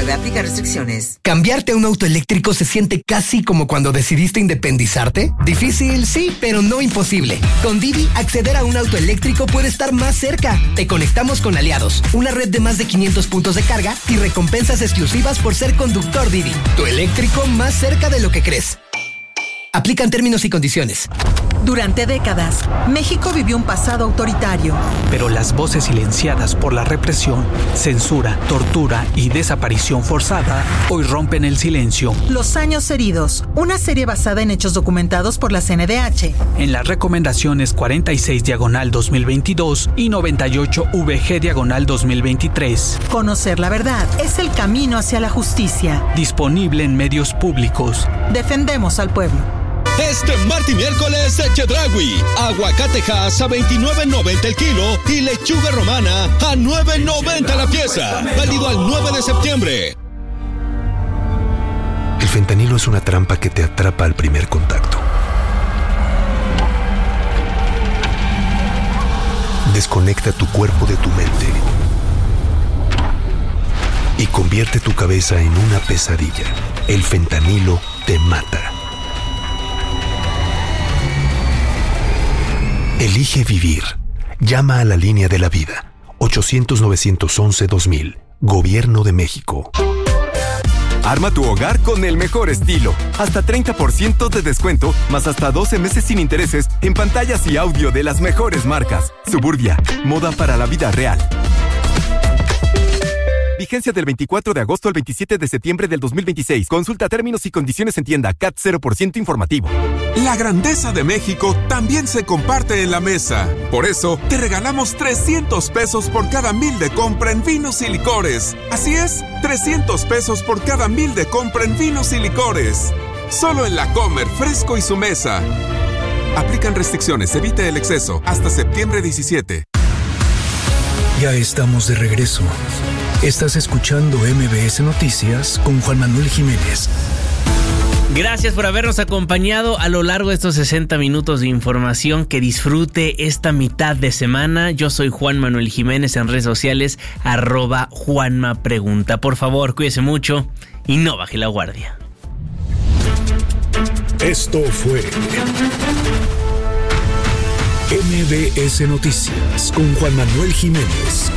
Aplica restricciones. ¿Cambiarte a un auto eléctrico se siente casi como cuando decidiste independizarte? Difícil, sí, pero no imposible. Con Didi, acceder a un auto eléctrico puede estar más cerca. Te conectamos con aliados, una red de más de 500 puntos de carga y recompensas exclusivas por ser conductor Didi. Tu eléctrico más cerca de lo que crees. Aplican términos y condiciones. Durante décadas, México vivió un pasado autoritario. Pero las voces silenciadas por la represión, censura, tortura y desaparición forzada hoy rompen el silencio. Los años heridos, una serie basada en hechos documentados por la CNDH. En las recomendaciones 46/2022 y 98/VG/2023. Conocer la verdad es el camino hacia la justicia. Disponible en medios públicos. Defendemos al pueblo. Este martes y miércoles de Chedraui, aguacatejas a $29.90 el kilo y lechuga romana a $9.90 la pieza. Válido al 9 de septiembre. El fentanilo es una trampa que te atrapa al primer contacto. Desconecta tu cuerpo de tu mente y convierte tu cabeza en una pesadilla. El fentanilo te mata. Elige vivir. Llama a la línea de la vida. 800-911-2000. Gobierno de México. Arma tu hogar con el mejor estilo. Hasta 30% de descuento, más hasta 12 meses sin intereses en pantallas y audio de las mejores marcas. Suburbia, moda para la vida real. Vigencia del 24 de agosto al 27 de septiembre del 2026. Consulta términos y condiciones en tienda. CAT 0% informativo. La grandeza de México también se comparte en la mesa. Por eso, te regalamos 300 pesos por cada 1,000 de compra en vinos y licores. Así es, 300 pesos por cada 1,000 de compra en vinos y licores. Solo en La Comer, Fresco y Su Mesa. Aplican restricciones, evite el exceso. Hasta septiembre 17. Ya estamos de regreso. Estás escuchando MBS Noticias con Juan Manuel Jiménez. Gracias por habernos acompañado a lo largo de estos 60 minutos de información. Que disfrute esta mitad de semana. Yo soy Juan Manuel Jiménez en redes sociales, @JuanmaPregunta. Por favor, cuídese mucho y no baje la guardia. Esto fue MBS Noticias con Juan Manuel Jiménez.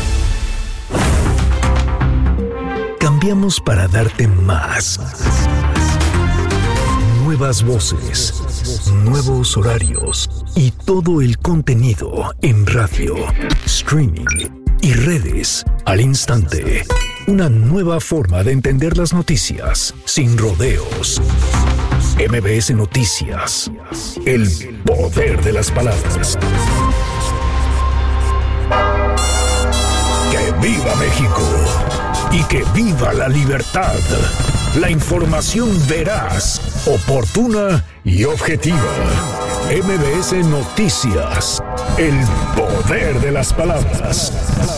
Cambiamos para darte más. Nuevas voces, nuevos horarios y todo el contenido en radio, streaming y redes al instante. Una nueva forma de entender las noticias sin rodeos. MBS Noticias. El poder de las palabras. ¡Que viva México! Y que viva la libertad. La información veraz, oportuna y objetiva. MBS Noticias. El poder de las palabras.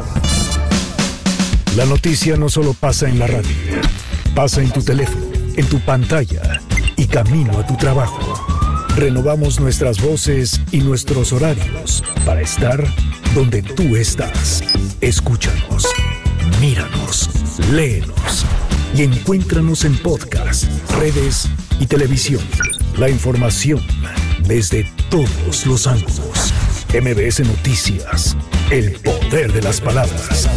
La noticia no solo pasa en la radio. Pasa en tu teléfono, en tu pantalla y camino a tu trabajo. Renovamos nuestras voces y nuestros horarios para estar donde tú estás. Escúchanos, míranos, léenos y encuéntranos en podcast, redes y televisión. La información desde todos los ángulos. MBS Noticias, el poder de las palabras.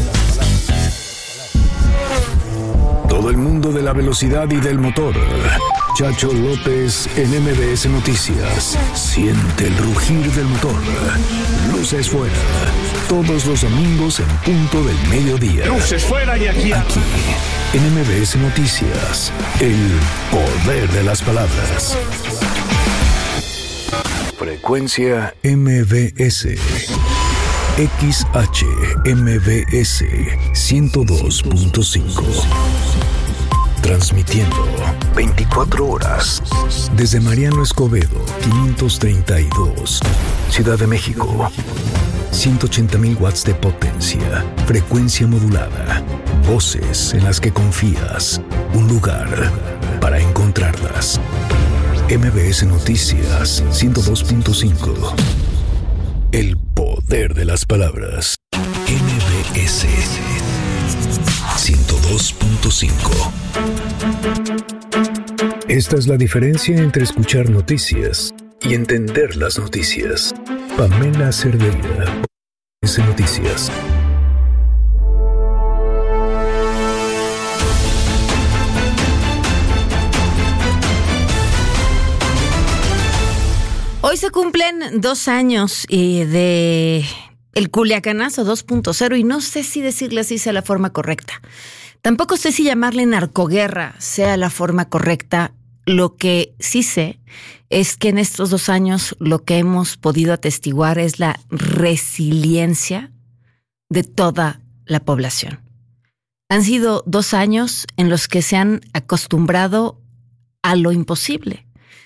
Todo el mundo de la velocidad y del motor. Chacho López en MBS Noticias. Siente el rugir del motor. Luces fuera. Todos los domingos en punto del mediodía. Luces fuera y aquí. Aquí, en MBS Noticias. El poder de las palabras. Frecuencia MBS. XHMBS 102.5. Transmitiendo 24 horas desde Mariano Escobedo 532, Ciudad de México. 180,000 watts de potencia, frecuencia modulada, voces en las que confías, un lugar para encontrarlas. MBS Noticias 102.5. El poder de las palabras. MBS 102.5. 2.5. Esta es la diferencia entre escuchar noticias y entender las noticias. Pamela Cerdeira, Noticias. Hoy se cumplen 2 años de el Culiacanazo 2.0 y no sé si decirle así sea la forma correcta. Tampoco sé si llamarle narcoguerra sea la forma correcta. Lo que sí sé es que en estos 2 años lo que hemos podido atestiguar es la resiliencia de toda la población. Han sido 2 años en los que se han acostumbrado a lo imposible,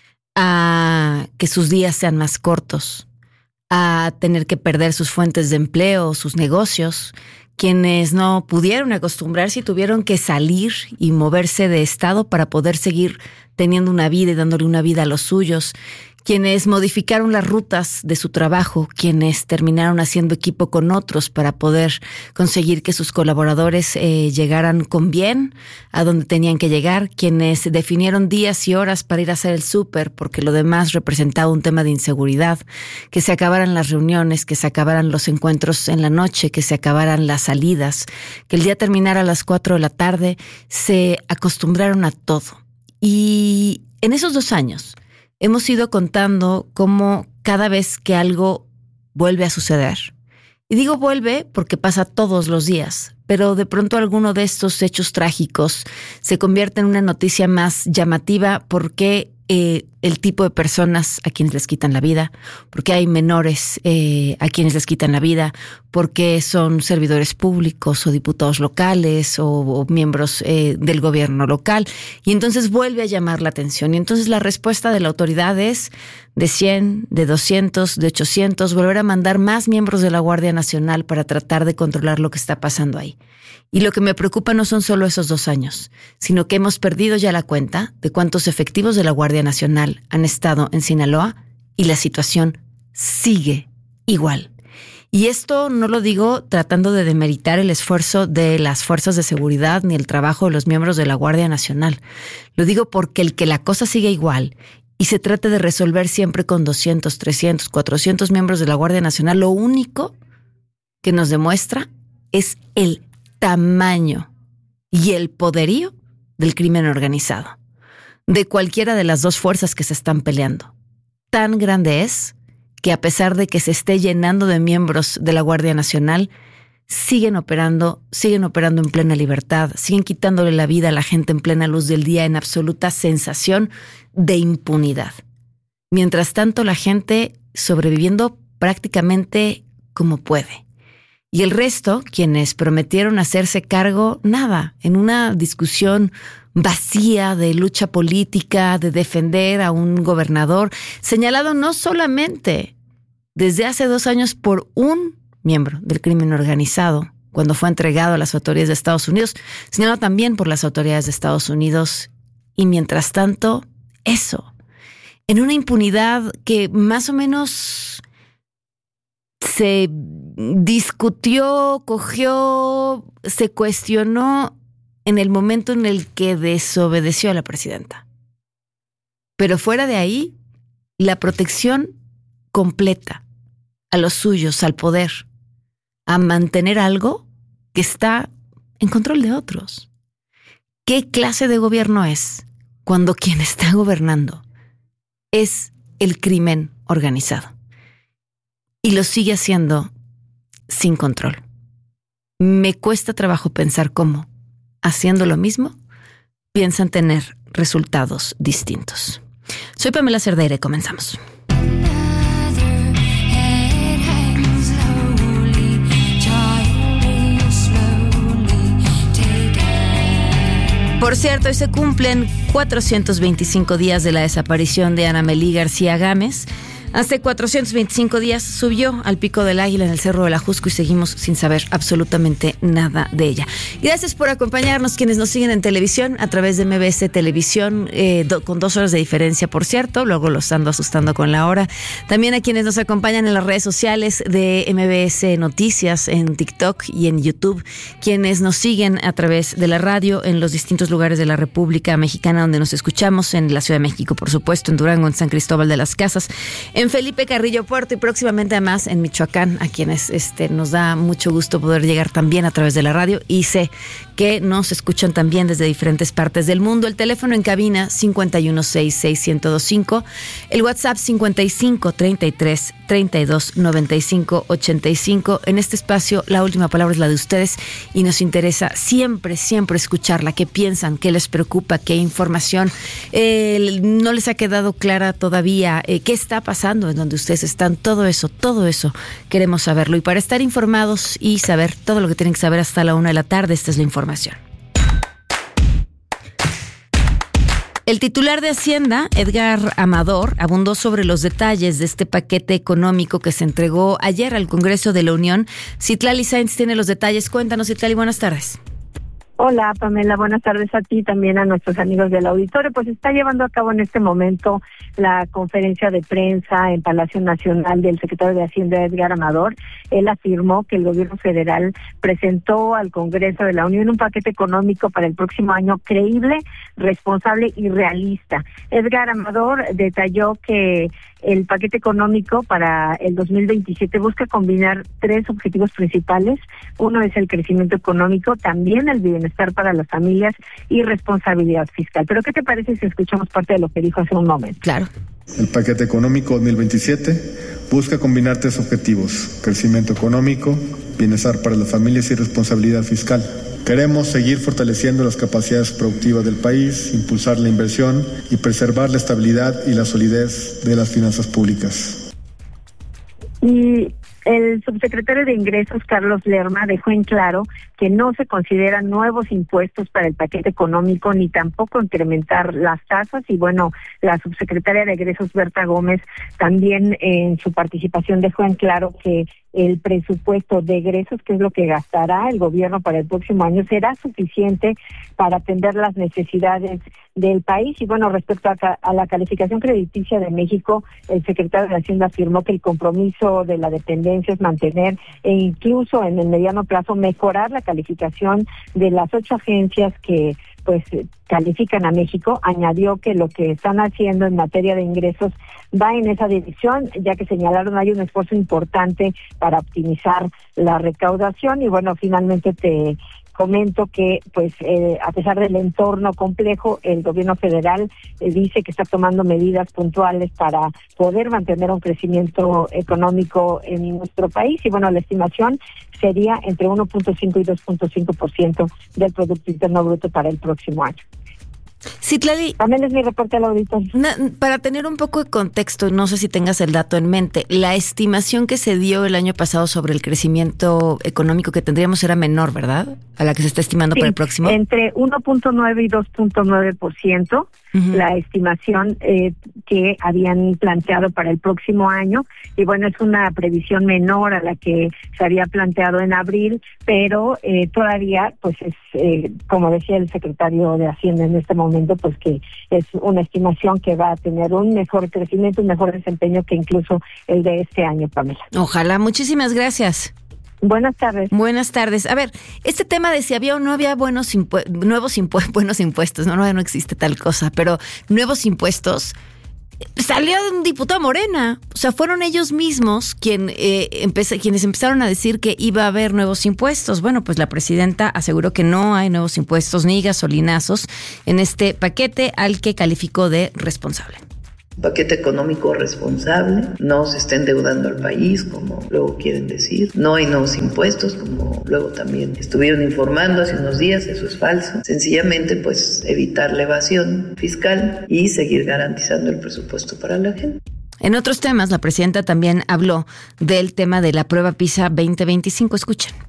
a que sus días sean más cortos, a tener que perder sus fuentes de empleo, sus negocios. Quienes no pudieron acostumbrarse y tuvieron que salir y moverse de estado para poder seguir teniendo una vida y dándole una vida a los suyos. Quienes modificaron las rutas de su trabajo, quienes terminaron haciendo equipo con otros para poder conseguir que sus colaboradores llegaran con bien a donde tenían que llegar, quienes definieron días y horas para ir a hacer el súper porque lo demás representaba un tema de inseguridad, que se acabaran las reuniones, que se acabaran los encuentros en la noche, que se acabaran las salidas, que el día terminara a las 4 de la tarde, se acostumbraron a todo. Y en esos 2 años hemos ido contando cómo cada vez que algo vuelve a suceder, y digo vuelve porque pasa todos los días, pero de pronto alguno de estos hechos trágicos se convierte en una noticia más llamativa porque el tipo de personas a quienes les quitan la vida, porque hay menores a quienes les quitan la vida, porque son servidores públicos o diputados locales o miembros del gobierno local, y entonces vuelve a llamar la atención. Y entonces la respuesta de la autoridad es de 100, de 200, de 800, volver a mandar más miembros de la Guardia Nacional para tratar de controlar lo que está pasando ahí. Y lo que me preocupa no son solo esos 2 años, sino que hemos perdido ya la cuenta de cuántos efectivos de la Guardia Nacional han estado en Sinaloa y la situación sigue igual. Y esto no lo digo tratando de demeritar el esfuerzo de las fuerzas de seguridad ni el trabajo de los miembros de la Guardia Nacional. Lo digo porque el que la cosa siga igual y se trate de resolver siempre con 200, 300, 400 miembros de la Guardia Nacional, lo único que nos demuestra es el tamaño y el poderío del crimen organizado, de cualquiera de las 2 fuerzas que se están peleando. Tan grande es que a pesar de que se esté llenando de miembros de la Guardia Nacional, siguen operando en plena libertad, siguen quitándole la vida a la gente en plena luz del día en absoluta sensación de impunidad. Mientras tanto, la gente sobreviviendo prácticamente como puede. Y el resto, quienes prometieron hacerse cargo, nada, en una discusión vacía de lucha política, de defender a un gobernador, señalado no solamente desde hace 2 años por un miembro del crimen organizado, cuando fue entregado a las autoridades de Estados Unidos, señalado también por las autoridades de Estados Unidos. Y mientras tanto, eso, en una impunidad que más o menos se discutió, cogió, se cuestionó en el momento en el que desobedeció a la presidenta. Pero fuera de ahí, la protección completa a los suyos, al poder, a mantener algo que está en control de otros. ¿Qué clase de gobierno es cuando quien está gobernando es el crimen organizado? Y lo sigue haciendo sin control. Me cuesta trabajo pensar cómo, haciendo lo mismo, piensan tener resultados distintos. Soy Pamela Cerdeira y comenzamos. Por cierto, hoy se cumplen 425 días de la desaparición de Ana Melí García Gámez. Hace 425 días subió al Pico del Águila en el Cerro del Ajusco y seguimos sin saber absolutamente nada de ella. Gracias por acompañarnos, quienes nos siguen en televisión a través de MBS Televisión, con 2 horas de diferencia, por cierto, luego los ando asustando con la hora. También a quienes nos acompañan en las redes sociales de MBS Noticias, en TikTok y en YouTube, quienes nos siguen a través de la radio en los distintos lugares de la República Mexicana donde nos escuchamos, en la Ciudad de México, por supuesto, en Durango, en San Cristóbal de las Casas, en Felipe Carrillo Puerto y próximamente además en Michoacán, a quienes nos da mucho gusto poder llegar también a través de la radio, y sé que nos escuchan también desde diferentes partes del mundo. El teléfono en cabina 5166125, el WhatsApp 5533329585. En este espacio la última palabra es la de ustedes y nos interesa siempre escucharla. ¿Qué piensan? ¿Qué les preocupa? ¿Qué información no les ha quedado clara todavía? ¿Qué está pasando en donde ustedes están? Todo eso queremos saberlo. Y para estar informados y saber todo lo que tienen que saber hasta la 1 de la tarde, esta es la información. El titular de Hacienda, Edgar Amador, abundó sobre los detalles de este paquete económico que se entregó ayer al Congreso de la Unión. Citlali Sáenz tiene los detalles. Cuéntanos, Citlali, buenas tardes. Hola, Pamela, buenas tardes a ti, también a nuestros amigos del auditorio. Pues está llevando a cabo en este momento la conferencia de prensa en Palacio Nacional del secretario de Hacienda, Edgar Amador. Él afirmó que el gobierno federal presentó al Congreso de la Unión un paquete económico para el próximo año creíble, responsable y realista. Edgar Amador detalló que el paquete económico para el 2027 busca combinar 3 objetivos principales. Uno es el crecimiento económico, también el bienestar para las familias y responsabilidad fiscal. Pero ¿qué te parece si escuchamos parte de lo que dijo hace un momento? Claro. El paquete económico 2027 busca combinar 3 objetivos: crecimiento económico, bienestar para las familias y responsabilidad fiscal. Queremos seguir fortaleciendo las capacidades productivas del país, impulsar la inversión y preservar la estabilidad y la solidez de las finanzas públicas. Y el subsecretario de Ingresos, Carlos Lerma, dejó en claro que no se consideran nuevos impuestos para el paquete económico ni tampoco incrementar las tasas. Y bueno, la subsecretaria de Egresos, Berta Gómez, también en su participación dejó en claro que el presupuesto de egresos, que es lo que gastará el gobierno para el próximo año, será suficiente para atender las necesidades del país. Y bueno, respecto a la calificación crediticia de México, el secretario de Hacienda afirmó que el compromiso de la dependencia es mantener e incluso en el mediano plazo mejorar la calificación de las 8 agencias que pues califican a México. Añadió que lo que están haciendo en materia de ingresos va en esa dirección, ya que señalaron hay un esfuerzo importante para optimizar la recaudación. Y bueno, finalmente te comento que pues a pesar del entorno complejo, el gobierno federal dice que está tomando medidas puntuales para poder mantener un crecimiento económico en nuestro país. Y bueno, la estimación sería entre 1.5 y 2.5% del Producto Interno Bruto para el próximo año. Citlali, también es mi reporte al auditorio. Para tener un poco de contexto, no sé si tengas el dato en mente, la estimación que se dio el año pasado sobre el crecimiento económico que tendríamos era menor, ¿verdad? A la que se está estimando para el próximo. Entre 1.9 y 2.9%, la estimación que habían planteado para el próximo año. Y bueno, es una previsión menor a la que se había planteado en abril, pero todavía, pues es, como decía el secretario de Hacienda en este momento, pues que es una estimación que va a tener un mejor crecimiento, un mejor desempeño que incluso el de este año, Pamela. Ojalá. Muchísimas gracias. Buenas tardes. Buenas tardes. A ver, este tema de si había o no había buenos impuestos, no existe tal cosa, pero nuevos impuestos, salió de un diputado Morena. O sea, fueron ellos mismos quienes empezaron a decir que iba a haber nuevos impuestos. Bueno, pues la presidenta aseguró que no hay nuevos impuestos ni gasolinazos en este paquete al que calificó de responsable. Paquete económico responsable, no se está endeudando al país, como luego quieren decir, no hay nuevos impuestos, como luego también estuvieron informando hace unos días, eso es falso. Sencillamente, pues, evitar la evasión fiscal y seguir garantizando el presupuesto para la gente. En otros temas, la presidenta también habló del tema de la prueba PISA 2025. Escuchen.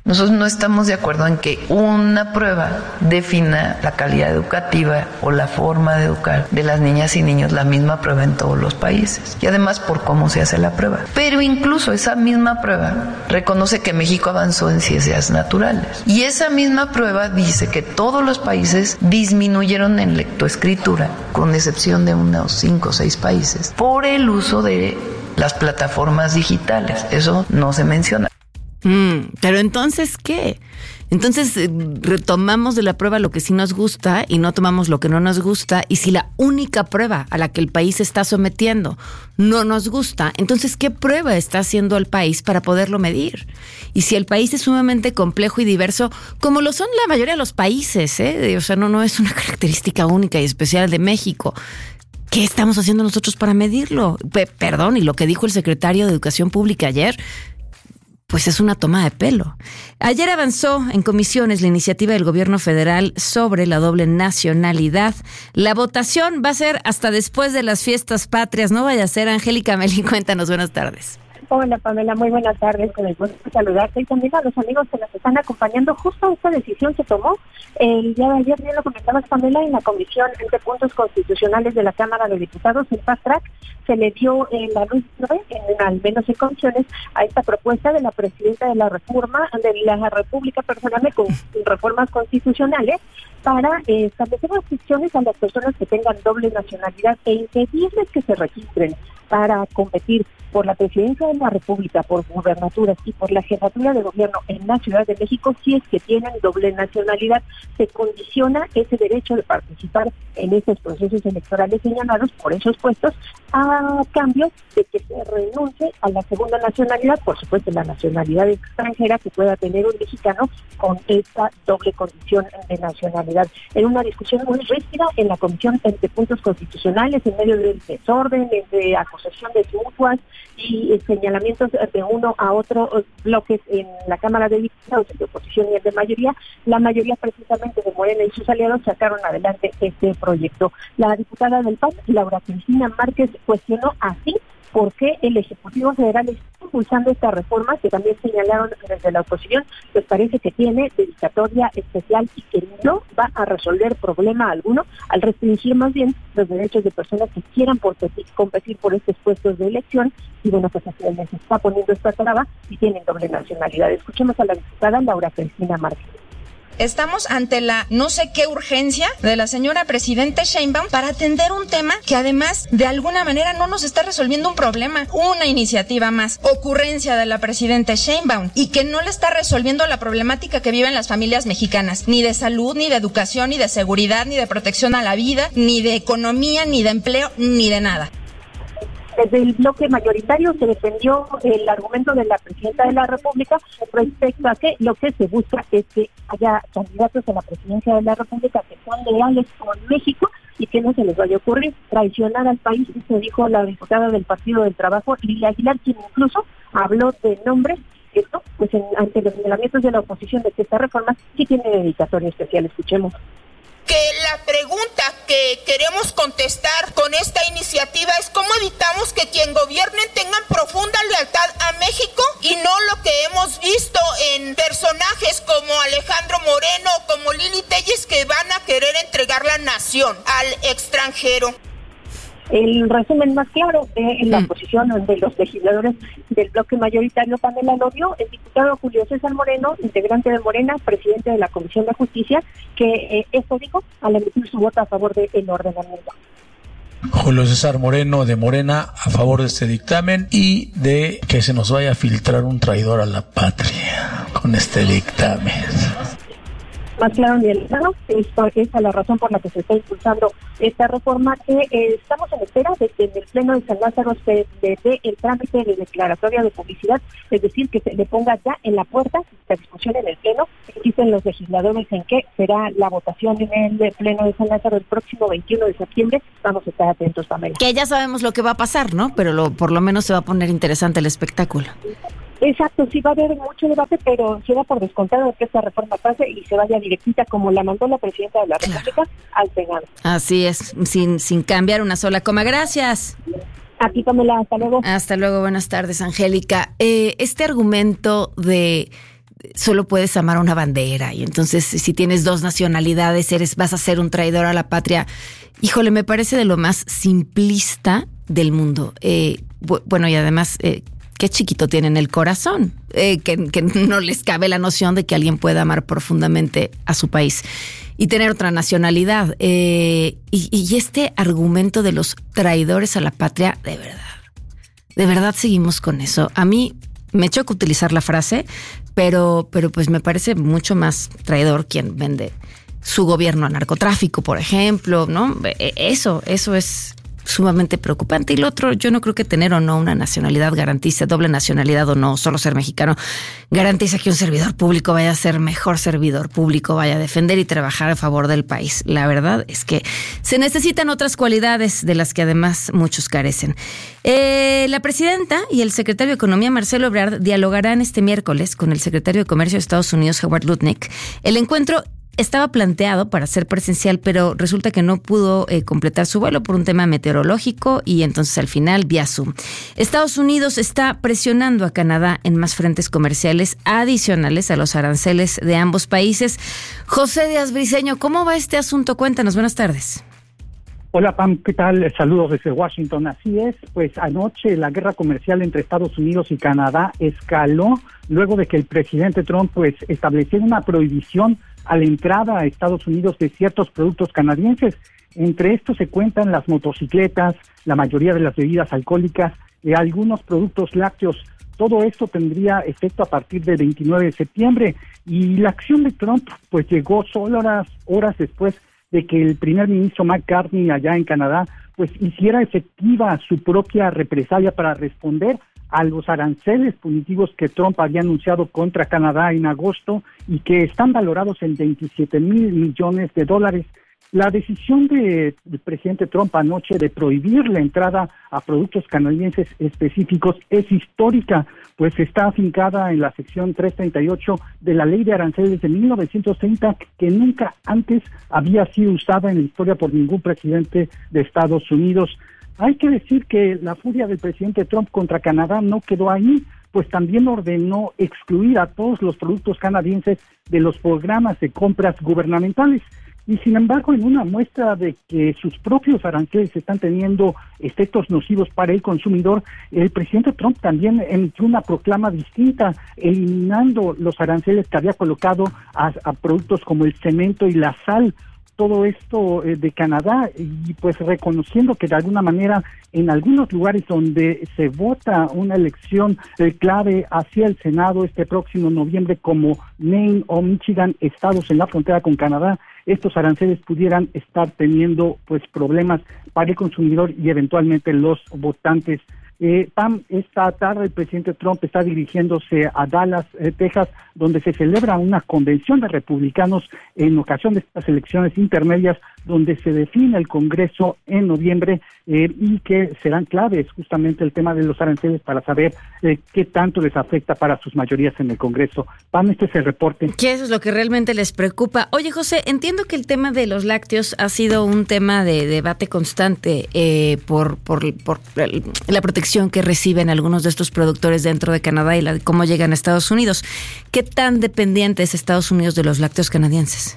Nosotros no estamos de acuerdo en que una prueba defina la calidad educativa o la forma de educar de las niñas y niños, la misma prueba en todos los países. Y además por cómo se hace la prueba. Pero incluso esa misma prueba reconoce que México avanzó en ciencias naturales. Y esa misma prueba dice que todos los países disminuyeron en lectoescritura, con excepción de unos 5 o 6 países, por el uso de las plataformas digitales. Eso no se menciona. Pero entonces, ¿qué? Entonces retomamos de la prueba lo que sí nos gusta y no tomamos lo que no nos gusta. Y si la única prueba a la que el país se está sometiendo no nos gusta, entonces ¿qué prueba está haciendo el país para poderlo medir? Y si el país es sumamente complejo y diverso, como lo son la mayoría de los países, o sea, no es una característica única y especial de México. ¿Qué estamos haciendo nosotros para medirlo? Perdón, y lo que dijo el secretario de Educación Pública ayer, pues es una toma de pelo. Ayer avanzó en comisiones la iniciativa del gobierno federal sobre la doble nacionalidad. La votación va a ser hasta después de las fiestas patrias. No vaya a ser, Angélica Melín, cuéntanos, buenas tardes. Hola Pamela, muy buenas tardes, con el gusto de saludarte y también a los amigos que nos están acompañando. Justo esta decisión se tomó el día de ayer, bien lo comentabas Pamela, en la Comisión de Puntos Constitucionales de la Cámara de Diputados, el Fast Track, se le dio la luz verde, al menos en comisiones, a esta propuesta de la Presidenta de la República, perdóname, con reformas constitucionales para establecer restricciones a las personas que tengan doble nacionalidad e impedirles que se registren para competir por la Presidencia de la República, por gubernaturas y por la jefatura de gobierno en la Ciudad de México. Si es que tienen doble nacionalidad, se condiciona ese derecho de participar en estos procesos electorales señalados por esos puestos, a cambio de que se renuncie a la segunda nacionalidad, por supuesto la nacionalidad extranjera que pueda tener un mexicano con esta doble condición de nacionalidad. En una discusión muy rígida en la Comisión de Puntos Constitucionales, en medio del desorden, de acusaciones mutuas y señalamientos de uno a otro bloques en la Cámara de Diputados, de oposición y el de mayoría, la mayoría precisamente de Morena y sus aliados sacaron adelante este proyecto. La diputada del PAN, Laura Cristina Márquez, cuestionó así por qué el Ejecutivo Federal está impulsando esta reforma, que también señalaron desde la oposición, pues parece que tiene dedicatoria especial y que no va a resolver problema alguno al restringir más bien los derechos de personas que quieran competir por estos puestos de elección. Y bueno, pues así les está poniendo esta traba y tienen doble nacionalidad. Escuchemos a la diputada Laura Cristina Márquez. Estamos ante la no sé qué urgencia de la señora presidenta Sheinbaum para atender un tema que además de alguna manera no nos está resolviendo un problema, una iniciativa más, ocurrencia de la presidenta Sheinbaum, y que no le está resolviendo la problemática que viven las familias mexicanas, ni de salud, ni de educación, ni de seguridad, ni de protección a la vida, ni de economía, ni de empleo, ni de nada. Desde el bloque mayoritario se defendió el argumento de la Presidenta de la República respecto a que lo que se busca es que haya candidatos a la Presidencia de la República que sean leales con México y que no se les vaya a ocurrir traicionar al país, se dijo la diputada del Partido del Trabajo, Lilia Aguilar, quien incluso habló de nombres. Esto, pues ante los señalamientos de la oposición de que esta reforma sí tiene dedicatoria especial. Escuchemos. Que la pregunta que queremos contestar con esta iniciativa es cómo evitamos que quien gobierne tengan profunda lealtad a México y no lo que hemos visto en personajes como Alejandro Moreno o como Lili Telles, que van a querer entregar la nación al extranjero. El resumen más claro de la posición de los legisladores del bloque mayoritario, Pamela, lo dio el diputado Julio César Moreno, integrante de Morena, presidente de la Comisión de Justicia, que esto dijo al emitir su voto a favor del ordenamiento. Julio César Moreno de Morena a favor de este dictamen y de que se nos vaya a filtrar un traidor a la patria con este dictamen. Más claro ni el plano, esta es la razón por la que se está impulsando esta reforma, que estamos en espera de que en el Pleno de San Lázaro se dé el trámite de declaratoria de publicidad, es decir, que se le ponga ya en la puerta la discusión en el Pleno. Existen los legisladores en que será la votación en el Pleno de San Lázaro el próximo 21 de septiembre. Vamos a estar atentos, Pamela. Que ya sabemos lo que va a pasar, ¿no? Pero por lo menos se va a poner interesante el espectáculo. Exacto, sí va a haber mucho debate, pero se da por descontado que esta reforma pase y se vaya directita como la mandó la Presidenta de la República al Senado. Así es, sin cambiar una sola coma. Gracias. Aquí, Pamela, hasta luego. Hasta luego, buenas tardes, Angélica. Este argumento de solo puedes amar una bandera y entonces si tienes dos nacionalidades vas a ser un traidor a la patria. Híjole, me parece de lo más simplista del mundo. Bueno, y además, qué chiquito tienen el corazón, que no les cabe la noción de que alguien pueda amar profundamente a su país y tener otra nacionalidad. Y este argumento de los traidores a la patria, de verdad seguimos con eso. A mí me choca utilizar la frase, pero pues me parece mucho más traidor quien vende su gobierno a narcotráfico, por ejemplo, ¿no? Eso es sumamente preocupante. Y lo otro, yo no creo que tener o no una nacionalidad garantice, doble nacionalidad o no, solo ser mexicano, garantiza que un servidor público vaya a ser mejor servidor público, vaya a defender y trabajar a favor del país. La verdad es que se necesitan otras cualidades de las que además muchos carecen. La presidenta y el secretario de Economía, Marcelo Ebrard, dialogarán este miércoles con el secretario de Comercio de Estados Unidos, Howard Lutnick. El encuentro estaba planteado para ser presencial, pero resulta que no pudo completar su vuelo por un tema meteorológico y entonces al final vía Zoom. Estados Unidos está presionando a Canadá en más frentes comerciales adicionales a los aranceles de ambos países. José Díaz Briceño, ¿cómo va este asunto? Cuéntanos, buenas tardes. Hola Pam, ¿qué tal? Saludos desde Washington. Así es, pues anoche la guerra comercial entre Estados Unidos y Canadá escaló luego de que el presidente Trump pues estableciera una prohibición a la entrada a Estados Unidos de ciertos productos canadienses. Entre estos se cuentan las motocicletas, la mayoría de las bebidas alcohólicas y algunos productos lácteos. Todo esto tendría efecto a partir del 29 de septiembre y la acción de Trump pues llegó solo horas después de que el primer ministro McCartney allá en Canadá pues hiciera efectiva su propia represalia para responder a los aranceles punitivos que Trump había anunciado contra Canadá en agosto y que están valorados en $27 millones. La decisión del presidente Trump anoche de prohibir la entrada a productos canadienses específicos es histórica, pues está afincada en la sección 338 de la Ley de Aranceles de 1930, que nunca antes había sido usada en la historia por ningún presidente de Estados Unidos. Hay que decir que la furia del presidente Trump contra Canadá no quedó ahí, pues también ordenó excluir a todos los productos canadienses de los programas de compras gubernamentales. Y sin embargo, en una muestra de que sus propios aranceles están teniendo efectos nocivos para el consumidor, el presidente Trump también emitió una proclama distinta, eliminando los aranceles que había colocado a productos como el cemento y la sal. Todo esto de Canadá y pues reconociendo que de alguna manera en algunos lugares donde se vota una elección clave hacia el Senado este próximo noviembre, como Maine o Michigan, estados en la frontera con Canadá, estos aranceles pudieran estar teniendo pues problemas para el consumidor y eventualmente los votantes. Pam, esta tarde el presidente Trump está dirigiéndose a Dallas, Texas, donde se celebra una convención de republicanos en ocasión de estas elecciones intermedias, donde se define el Congreso en noviembre y que serán claves justamente el tema de los aranceles para saber qué tanto les afecta para sus mayorías en el Congreso. Pam, este es el reporte. Que eso es lo que realmente les preocupa. Oye, José, entiendo que el tema de los lácteos ha sido un tema de debate constante por la protección que reciben algunos de estos productores dentro de Canadá y cómo llegan a Estados Unidos. ¿Qué tan dependiente es Estados Unidos de los lácteos canadienses?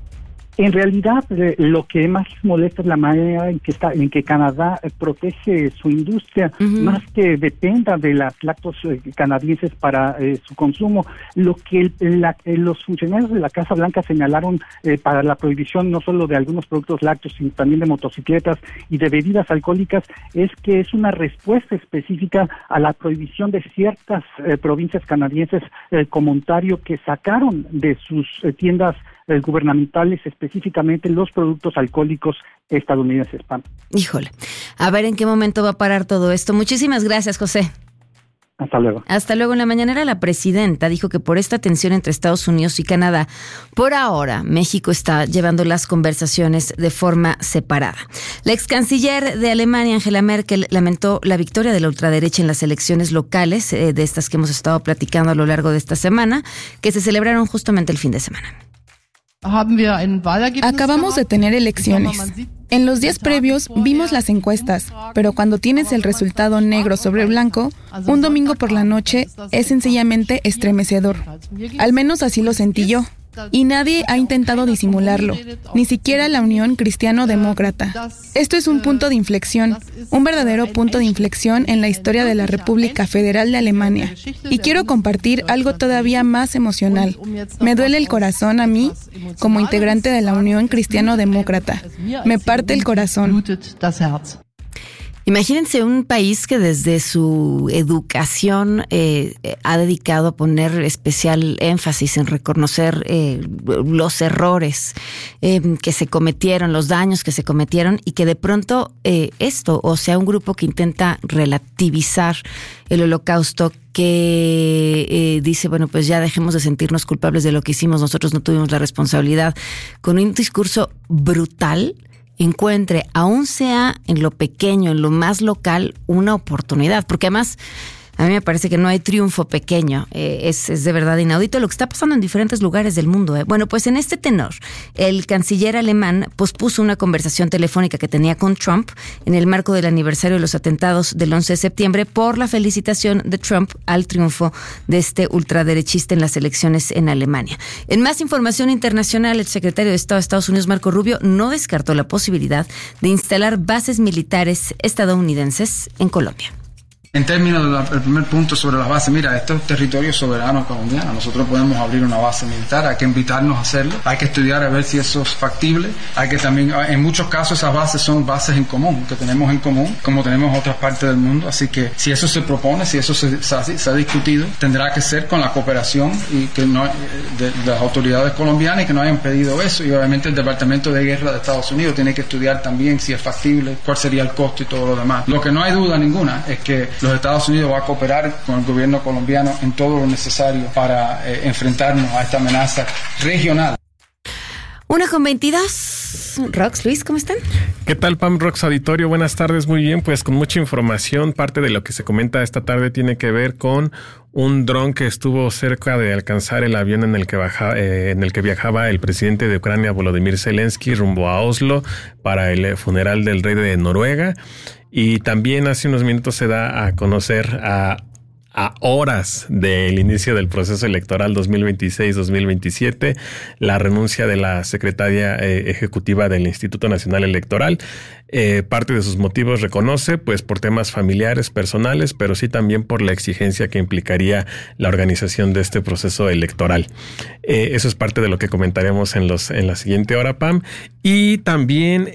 En realidad, lo que más molesta es la manera en que Canadá protege su industria, más que dependa de las lácteos canadienses para su consumo. Lo que los funcionarios de la Casa Blanca señalaron para la prohibición no solo de algunos productos lácteos, sino también de motocicletas y de bebidas alcohólicas, es que es una respuesta específica a la prohibición de ciertas provincias canadienses como Ontario, que sacaron de sus tiendas gubernamentales específicamente los productos alcohólicos estadounidenses. Pam. Híjole, a ver en qué momento va a parar todo esto. Muchísimas gracias, José. Hasta luego. Hasta luego. En la mañanera la presidenta dijo que por esta tensión entre Estados Unidos y Canadá, por ahora México está llevando las conversaciones de forma separada. La ex canciller de Alemania, Angela Merkel, lamentó la victoria de la ultraderecha en las elecciones locales, de estas que hemos estado platicando a lo largo de esta semana, que se celebraron justamente el fin de semana. Acabamos de tener elecciones. En los días previos vimos las encuestas, pero cuando tienes el resultado negro sobre blanco, un domingo por la noche es sencillamente estremecedor. Al menos así lo sentí yo. Y nadie ha intentado disimularlo, ni siquiera la Unión Cristiano-Demócrata. Esto es un punto de inflexión, un verdadero punto de inflexión en la historia de la República Federal de Alemania. Y quiero compartir algo todavía más emocional. Me duele el corazón a mí, como integrante de la Unión Cristiano-Demócrata. Me parte el corazón. Imagínense un país que desde su educación ha dedicado a poner especial énfasis en reconocer los errores que se cometieron, los daños que se cometieron, y que de pronto un grupo que intenta relativizar el Holocausto, que dice, bueno, pues ya dejemos de sentirnos culpables de lo que hicimos, nosotros no tuvimos la responsabilidad, con un discurso brutal, encuentre, aún sea en lo pequeño, en lo más local, una oportunidad. Porque además, a mí me parece que no hay triunfo pequeño. Es de verdad inaudito lo que está pasando en diferentes lugares del mundo. Bueno, pues en este tenor, el canciller alemán pospuso una conversación telefónica que tenía con Trump en el marco del aniversario de los atentados del 11 de septiembre por la felicitación de Trump al triunfo de este ultraderechista en las elecciones en Alemania. En más información internacional, el secretario de Estado de Estados Unidos, Marco Rubio, no descartó la posibilidad de instalar bases militares estadounidenses en Colombia. En términos del primer punto sobre las bases, mira, esto es territorio soberano colombiano. Nosotros podemos abrir una base militar, hay que invitarnos a hacerlo, hay que estudiar a ver si eso es factible. Hay que también, en muchos casos esas bases son bases en común, que tenemos en común, como tenemos en otras partes del mundo. Así que si eso se propone, si eso se ha discutido, tendrá que ser con la cooperación y que no de las autoridades colombianas, y que no hayan pedido eso. Y obviamente el Departamento de Guerra de Estados Unidos tiene que estudiar también si es factible, cuál sería el costo y todo lo demás. Lo que no hay duda ninguna es que los Estados Unidos va a cooperar con el gobierno colombiano en todo lo necesario para enfrentarnos a esta amenaza regional. 1:22. Rox, Luis, ¿cómo están? ¿Qué tal, Pam, Rox Auditorio? Buenas tardes, muy bien, pues con mucha información. Parte de lo que se comenta esta tarde tiene que ver con un dron que estuvo cerca de alcanzar el avión en el que viajaba el presidente de Ucrania, Volodymyr Zelensky, rumbo a Oslo para el funeral del rey de Noruega. Y también hace unos minutos se da a conocer a horas del inicio del proceso electoral 2026-2027, la renuncia de la secretaria ejecutiva del Instituto Nacional Electoral. Parte de sus motivos reconoce, pues por temas familiares, personales, pero sí también por la exigencia que implicaría la organización de este proceso electoral. Eso es parte de lo que comentaremos en la siguiente hora, Pam. Y también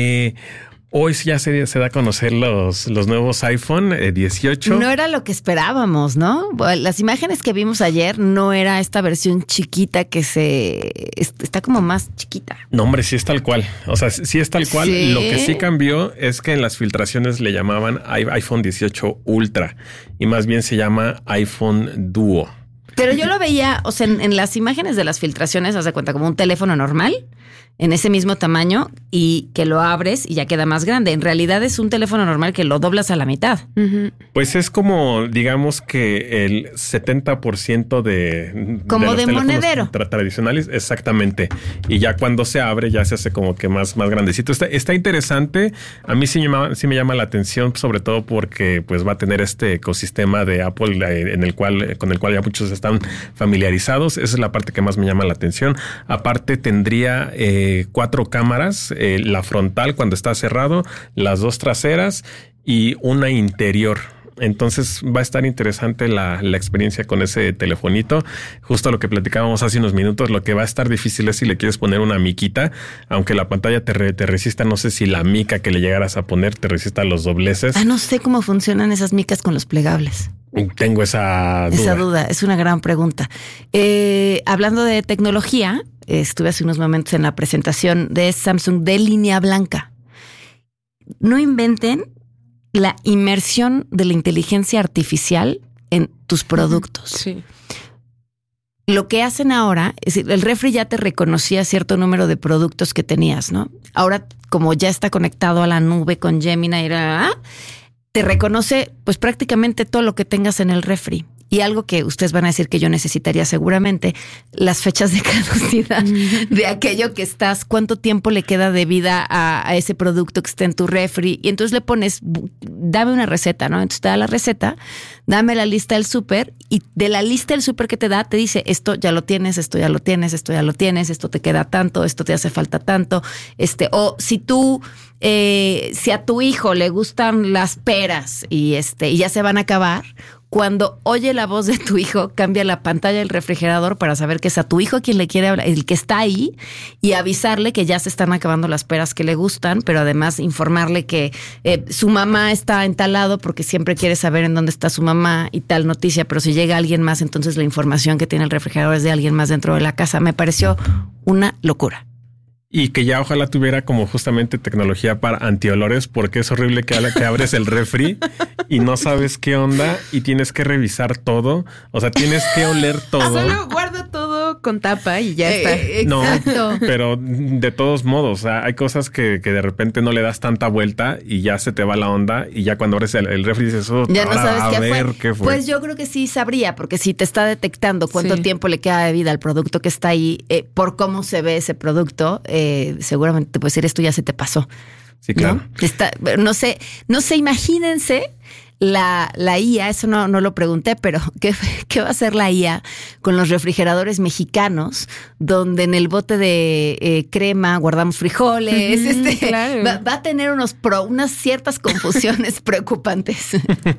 hoy ya se da a conocer los nuevos iPhone 18. No era lo que esperábamos, ¿no? Las imágenes que vimos ayer no era esta versión chiquita que está como más chiquita. No, hombre, sí es tal cual. O sea, sí es tal cual. Sí. Lo que sí cambió es que en las filtraciones le llamaban iPhone 18 Ultra y más bien se llama iPhone Duo. Pero yo lo veía, o sea, en las imágenes de las filtraciones, haz de cuenta como un teléfono normal, en ese mismo tamaño, y que lo abres y ya queda más grande. En realidad es un teléfono normal que lo doblas a la mitad. Uh-huh. Pues es como, digamos que el 70% de como de monedero tradicionales, exactamente. Y ya cuando se abre ya se hace como que más grandecito. Está interesante. A mí sí me llama la atención, sobre todo porque pues va a tener este ecosistema de Apple con el cual ya muchos están familiarizados. Esa es la parte que más me llama la atención. Aparte tendría 4 cámaras, la frontal cuando está cerrado, las 2 traseras y una interior. Entonces va a estar interesante la experiencia con ese telefonito. Justo lo que platicábamos hace unos minutos, lo que va a estar difícil es si le quieres poner una miquita, aunque la pantalla te resista. No sé si la mica que le llegaras a poner te resista los dobleces. No sé cómo funcionan esas micas con los plegables. Tengo esa duda. Es una gran pregunta. Hablando de tecnología, estuve hace unos momentos en la presentación de Samsung de línea blanca. No inventen la inmersión de la inteligencia artificial en tus productos. Sí. Lo que hacen ahora, es decir, el refri ya te reconocía cierto número de productos que tenías, ¿no? Ahora, como ya está conectado a la nube con Gemini, te reconoce pues prácticamente todo lo que tengas en el refri. Y algo que ustedes van a decir que yo necesitaría seguramente, las fechas de caducidad de aquello que estás, cuánto tiempo le queda de vida a ese producto que está en tu refri. Y entonces le pones, dame una receta, ¿no? Entonces te da la receta, dame la lista del súper y de la lista del súper que te da, te dice, esto ya lo tienes, esto ya lo tienes, esto ya lo tienes, esto te queda tanto, esto te hace falta tanto. O si tú, si a tu hijo le gustan las peras y ya se van a acabar, cuando oye la voz de tu hijo, cambia la pantalla del refrigerador para saber que es a tu hijo quien le quiere hablar, el que está ahí, y avisarle que ya se están acabando las peras que le gustan, pero además informarle que su mamá está en tal lado porque siempre quiere saber en dónde está su mamá y tal noticia, pero si llega alguien más, entonces la información que tiene el refrigerador es de alguien más dentro de la casa. Me pareció una locura. Y que ya ojalá tuviera como justamente tecnología para antiolores, porque es horrible que abres el refri y no sabes qué onda y tienes que revisar todo. O sea, tienes que oler todo. Solo guarda todo con tapa y ya está. No, pero de todos modos, o sea, hay cosas que de repente no le das tanta vuelta y ya se te va la onda y ya cuando abres el refri dices, ya no sabes qué fue. Pues yo creo que sí sabría, porque si te está detectando cuánto tiempo le queda de vida al producto que está ahí, por cómo se ve ese producto, seguramente te puede decir, esto ya se te pasó. Sí, claro. No sé, imagínense la IA, eso no lo pregunté, pero ¿qué va a hacer la IA con los refrigeradores mexicanos, donde en el bote de crema guardamos frijoles? Claro. Va a tener unas ciertas confusiones preocupantes.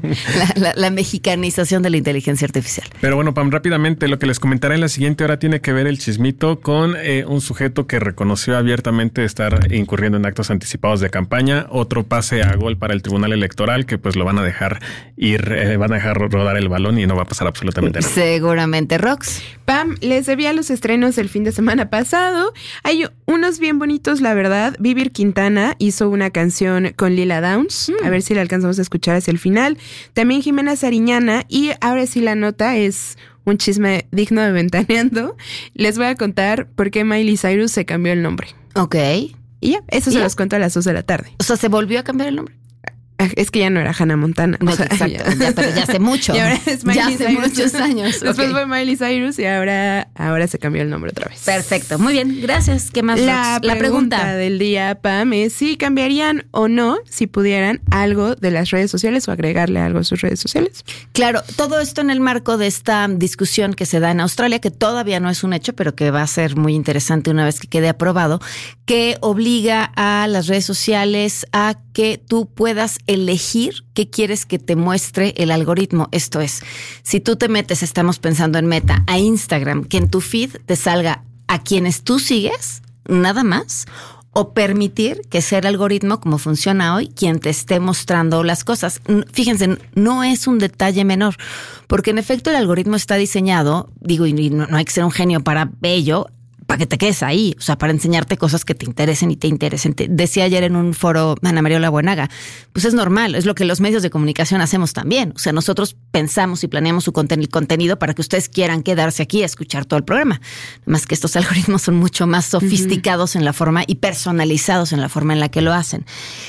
la mexicanización de la inteligencia artificial. Pero bueno, Pam, rápidamente, lo que les comentaré en la siguiente hora tiene que ver el chismito con un sujeto que reconoció abiertamente estar incurriendo en actos anticipados de campaña, otro pase a gol para el Tribunal Electoral, que pues lo van a dejar van a dejar rodar el balón y no va a pasar absolutamente nada. Seguramente, Rox. Pam, les debía los estrenos del fin de semana pasado. Hay unos bien bonitos, la verdad. Vivir Quintana hizo una canción con Lila Downs. A ver si la alcanzamos a escuchar hacia el final. También Jimena Sariñana. Y ahora sí la nota es un chisme digno de Ventaneando. Les voy a contar por qué Miley Cyrus se cambió el nombre. Ok. Y ya, eso se los cuento a las 2 de la tarde. O sea, ¿se volvió a cambiar el nombre? Es que ya no era Hannah Montana. No, exacto. Pero ya hace mucho. Y ahora es Miley Cyrus. Ya hace muchos años. Después fue Miley Cyrus y ahora se cambió el nombre otra vez. Perfecto. Muy bien. Gracias. ¿Qué más? La pregunta del día, Pam, es si cambiarían o no, si pudieran, algo de las redes sociales o agregarle algo a sus redes sociales. Claro, todo esto en el marco de esta discusión que se da en Australia, que todavía no es un hecho, pero que va a ser muy interesante una vez que quede aprobado, que obliga a las redes sociales a que tú puedas elegir qué quieres que te muestre el algoritmo. Esto es, si tú te metes, estamos pensando en Meta, a Instagram, que en tu feed te salga a quienes tú sigues, nada más, o permitir que sea el algoritmo, como funciona hoy, quien te esté mostrando las cosas. Fíjense, no es un detalle menor, porque en efecto el algoritmo está diseñado, digo, y no hay que ser un genio para ello, para que te quedes ahí, o sea, para enseñarte cosas que te interesen y te interesen. Decía ayer en un foro Ana María Buenaga, pues es normal, es lo que los medios de comunicación hacemos también. O sea, nosotros pensamos y planeamos el contenido para que ustedes quieran quedarse aquí a escuchar todo el programa. Más que estos algoritmos son mucho más sofisticados en la forma y personalizados en la forma en la que lo hacen.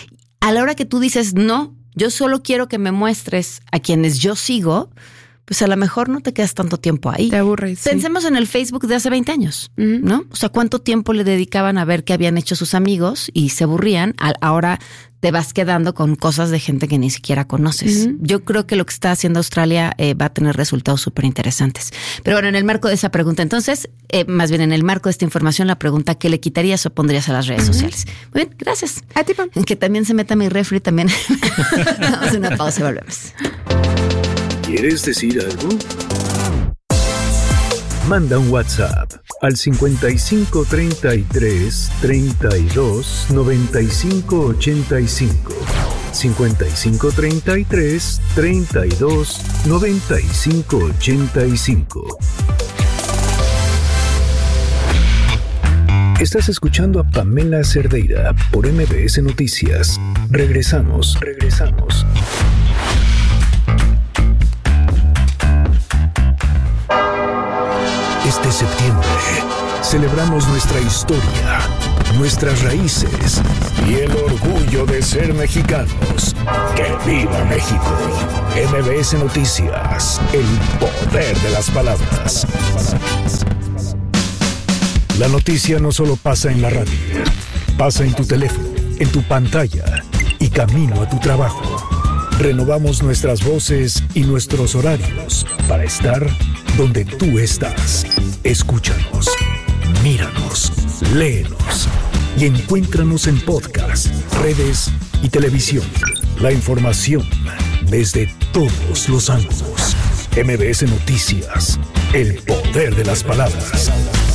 A la hora que tú dices, no, yo solo quiero que me muestres a quienes yo sigo, pues a lo mejor no te quedas tanto tiempo ahí. Te aburres. Pensemos en el Facebook de hace 20 años, ¿no? O sea, ¿cuánto tiempo le dedicaban a ver qué habían hecho sus amigos y se aburrían? Ahora te vas quedando con cosas de gente que ni siquiera conoces. Yo creo que lo que está haciendo Australia va a tener resultados súper interesantes. Pero bueno, en el marco de esa pregunta, entonces, más bien en el marco de esta información, la pregunta, ¿qué le quitarías o pondrías a las redes sociales? Muy bien, gracias. A ti, Pam. Que también se meta mi refri también. Vamos a una pausa y volvemos. ¿Quieres decir algo? Manda un WhatsApp al 55 33 32 95 85. 55 33 32 95 85. Estás escuchando a Pamela Cerdeira por MBS Noticias. Regresamos. Este septiembre celebramos nuestra historia, nuestras raíces y el orgullo de ser mexicanos. ¡Que viva México! MBS Noticias, el poder de las palabras. La noticia no solo pasa en la radio, pasa en tu teléfono, en tu pantalla y camino a tu trabajo. Renovamos nuestras voces y nuestros horarios para estar donde tú estás. Escúchanos, míranos, léenos y encuéntranos en podcast, redes y televisión. La información desde todos los ángulos. MBS Noticias, el poder de las palabras.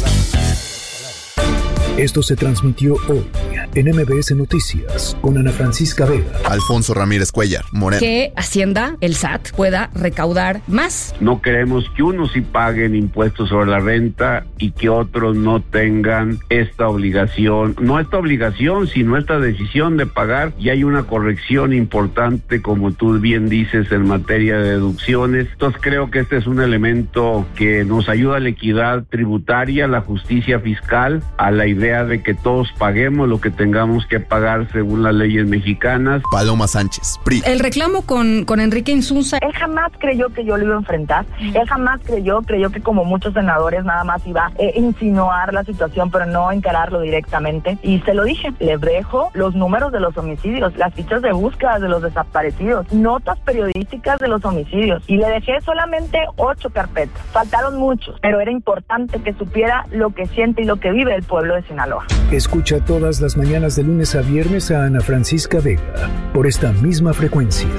Esto se transmitió hoy en MBS Noticias con Ana Francisca Vega. Alfonso Ramírez Cuellar, Morena. Que Hacienda, el SAT, pueda recaudar más. No queremos que unos sí paguen impuestos sobre la renta y que otros no tengan esta obligación. No esta obligación, sino esta decisión de pagar. Y hay una corrección importante, como tú bien dices, en materia de deducciones. Entonces creo que este es un elemento que nos ayuda a la equidad tributaria, a la justicia fiscal, a la idea de que todos paguemos lo que tengamos que pagar según las leyes mexicanas. Paloma Sánchez, PRI. El reclamo con Enrique Insunza. Él jamás creyó que yo lo iba a enfrentar. Él jamás creyó que como muchos senadores nada más iba a insinuar la situación, pero no encararlo directamente. Y se lo dije, le dejo los números de los homicidios, las fichas de búsqueda de los desaparecidos, notas periodísticas de los homicidios. Y le dejé solamente 8 carpetas. Faltaron muchos, pero era importante que supiera lo que siente y lo que vive el pueblo de Sinaloa. Escucha todas las mañanas de lunes a viernes a Ana Francisca Vega por esta misma frecuencia.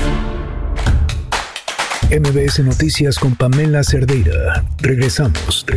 MBS Noticias con Pamela Cerdeira. Regresamos.